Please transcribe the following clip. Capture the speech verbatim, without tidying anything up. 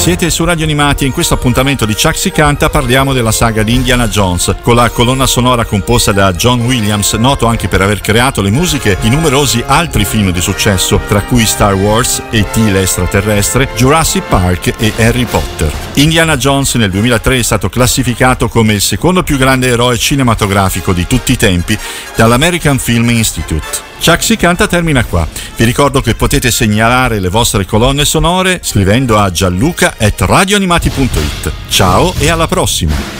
Siete su Radio Animati e in questo appuntamento di Chuck si canta parliamo della saga di Indiana Jones, con la colonna sonora composta da John Williams, noto anche per aver creato le musiche di numerosi altri film di successo, tra cui Star Wars, E T l'estraterrestre, Jurassic Park e Harry Potter. Indiana Jones nel duemilatré è stato classificato come il secondo più grande eroe cinematografico di tutti i tempi dall'American Film Institute. Chuck si canta termina qua. Vi ricordo che potete segnalare le vostre colonne sonore scrivendo a gianluca at radioanimati punto it. Ciao e alla prossima!